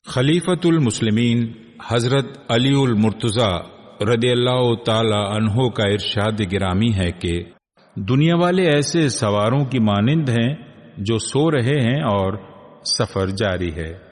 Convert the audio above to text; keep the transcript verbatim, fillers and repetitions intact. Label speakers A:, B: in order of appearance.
A: खलीफतुल मुस्लिमीन हजरत अलीउल मुर्तज़ा रदियल्लाहु ताला अन्हो का इरशाद गिरामी है कि दुनिया वाले ऐसे सवारों की मानिंद हैं जो सो रहे हैं और सफर जारी है।